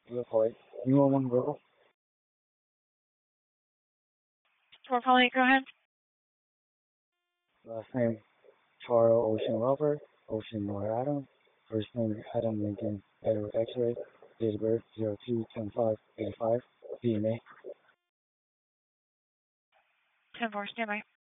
Report. You want one verbal? We're calling. Go ahead. Last name Charles Ocean Robert, Ocean Noah Adam. First name Adam Lincoln, Edward X-ray. Date of birth 02/10/5/85. DNA. 10-4, stand by.